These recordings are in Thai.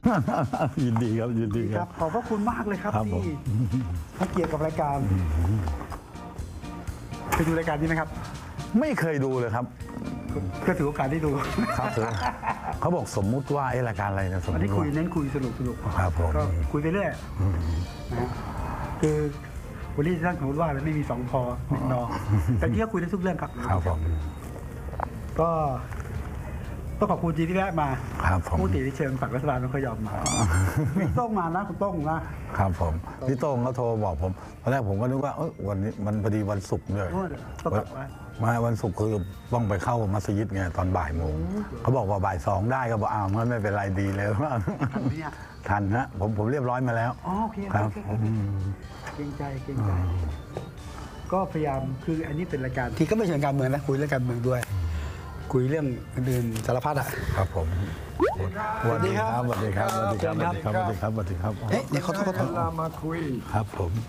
ยินดีครับยินดีครับขอบพระคุณมากเลยครับครับผมที่ให้เกียรติกับรายการเคยดูรายการนี้ไหมครับไม่เคยดูเลยครับก็ถือโอกาสได้ดูครับเขาบอกสมมุติว่ารายการอะไรนะสมมอันตินี้คุยเน้นคุยสนุกครับผมก็คุยไปเรื่อยนะฮะคือวันนี้ท่านสมมติว่าไม่มีสองพอหนึ่งนอแต่ที่ก็คุยได้ทุกเรื่องครับครับผมก็ต้องขอบคุณจีที่แวะมาครับผมผู้ติที่เชิญฝั่งรัฐบาลมันก็ยอมมาพี่โต้งมานะคุณโต้งนะครับผมพี่โต้งเขาโทรบอกผมตอนแรกผมก็นึกว่าวันนี้มันพอดีวันศุกร์ด้วยต้องกลับไว้มาวันศุกร์คือต้องไปเข้ามัสยิดไงตอนบ่ายโมงเขาบอกว่าบ่าย2ได้ก็บอกอ้าวมันไม่เป็นไรดีเลยว่าทันไหมเนี่ยทันฮะผมเรียบร้อยมาแล้วอ๋อโอเคครับโอเคเกรงใจก็พยายามคืออันนี้เป็นรายการที่ก็ไม่เชิงการเมืองนะคุยเรื่องการเมืองด้วย คุยเรื่องอื่นๆสารพัดอ่ะครับผมสวัสดีครับสวัสดีครับสวัสดีครับสวัสดีครับสวัสดีครับสวัสดีครับเอ๊ะเดี๋ยวเขาโทษเรามาคุยครับ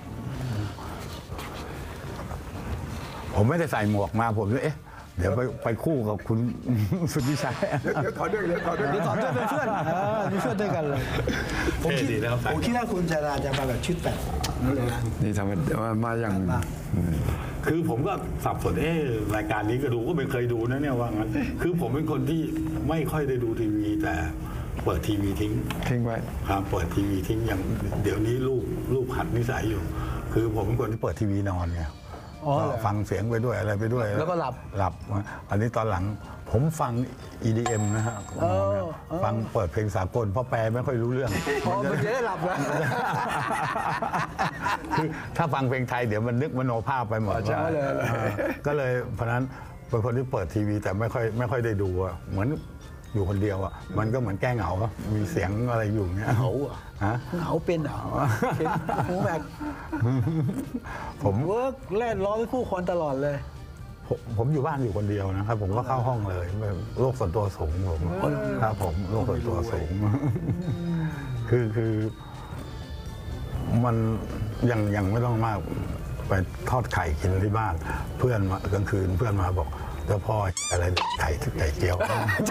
ผมไม่ได้ใส่หมวกมาผมเลยเดี๋ยวไปคู่กับคุณ สุทธิชัยเดี๋ยวถอดด้วยเดี๋ยวถอดด้วยเดี๋ยวต่อด้วยเป็นเพื่อนมีเพื่อนด้วยกันเลยผมคิดว่าคุณชาดาจะมาแบบชุดแบบนั่นเลยนะนี่ทำมาอย่างคือผมก็สับสนรายการนี้ก็ดูก็ไม่เคยดูนะเนี่ยว่างั้นคือผมเป็นคนที่ไม่ค่อยได้ดูทีวีแต่เปิดทีวีทิ้งทิ้งไว้ครับเปิดทีวีทิ้งอย่างเดี๋ยวนี้ลูกหัดนิสัยอยู่ คือผมเป็นคนที่เปิดทีวีนอนไงอ๋อก็ฟังเสียงไปด้วยอะไรไปด้วยแล้วก็หลับอันนี้ตอนหลังผมฟัง EDM นะฮะฟังเปิดเพลงสากลเพราะแปลไม่ค่อยรู้เรื่องพอมันจะได้หลับแล้วคือถ้าฟังเพลงไทยเดี๋ยวมันนึกมโนภาพไปหมดใช่ก็เลยเพราะนั้นเป็นคนที่เปิดทีวีแต่ไม่ค่อยได้ดูอะเหมือนอยู่คนเดียวอะมันก็เหมือนแก้เหงาอะมีเสียงอะไรอยู่เงี้ยเหงาอ่ะฮะเหงาเป็นเหรอเห็นหูแบบผมเวิร์กแล่นล้อไปผู้คนตลอดเลยผมอยู่บ้านอยู่คนเดียวนะครับผมก็เข้าห้องเลยโรคส่วนตัวสูงผมครับผมโรคส่วนตัวสูงคือมันยังไม่ต้องมากไปทอดไข่กินที่บ้านเพื่อนมากลางคืนเพื่อนมาบอกเจ้าพ่ออะไรไข่เจียว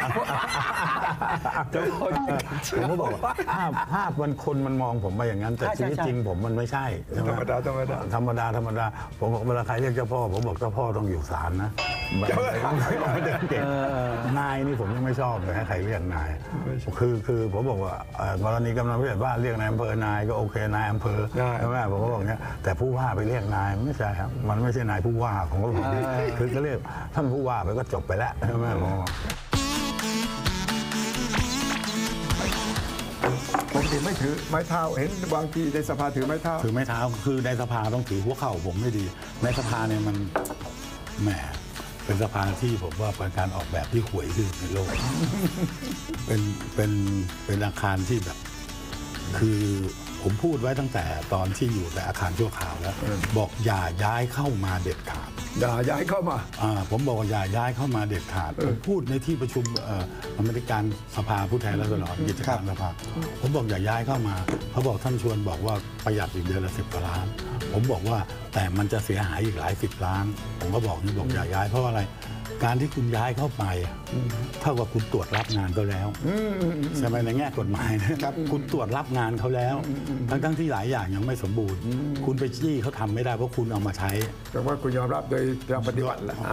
ผมก็บอกภาพมันคนมันมองผมไปอย่างนั้นแต่ชีวิตจริงผมมันไม่ใช่ใช่ไหมธรรมดาธรรมดาผมบอกเวลาใครเรียกเจ้าพ่อผมบอกเจ้าพ่อต้องอยู่ศาลนะไม่ได้เก่งนายนี่ผมยังไม่ชอบเลยให้ใครเรียกนายคือผมบอกว่ากรณีกำนันผู้ใหญ่บ้านเรียกนายอำเภอนายก็โอเคนายอำเภอใช่ไหมผมก็บอกเนี้ยแต่ผู้ว่าไปเรียกนายไม่ใช่ครับมันไม่ใช่นายผู้ว่าผมก็บอกคือก็เรียกท่านผู้ว่าไปก็จบไปแล้วใช่ไหมผมผมถึงไม่ถือไม้เท้าเห็นบางทีในสภาถือไม้เท้าถือไม้เท้าคือในสภาต้องถือหัวเข่าผมไม่ดีในสภาเนี่ยมันแหมเป็นสภาที่ผมว่าเป็นการออกแบบที่ห่วยที่สุดในโลก เป็นอาคารที่แบบคือผมพูดไว้ตั้งแต่ตอนที่อยู่ในอาคารชั่วคราวแล้วบอกอย่าย้ายเข้ามาเด็ดขาดอย่าย้ายเข้ามาผมบอกว่าอย่าย้ายเข้ามาเด็ดขาดผมพูดในที่ประชุมอเมริกันสภาผู้แทนราษฎรกิจการสภาผมบอกอย่าย้ายเข้ามาเขาบอกท่านชวนบอกว่าประหยัดอีกเดือนละ10 กว่าล้านผมบอกว่าแต่มันจะเสียหายอีกหลาย10 ล้านผมก็บอกนี่บอกอย่าย้ายเพราะอะไรการที่คุณย้ายเข้าไปเท่ากับคุณตรวจรับงานเขาแล้วใช่ไหมในแง่กฎหมายนะครับคุณตรวจรับงานเขาแล้วทั้งที่หลายอย่างยังไม่สมบูรณ์คุณไปจี้เขาทำไม่ได้เพราะคุณเอามาใช้แต่ว่าคุณยอมรับโดยการปฏิบัติแหละ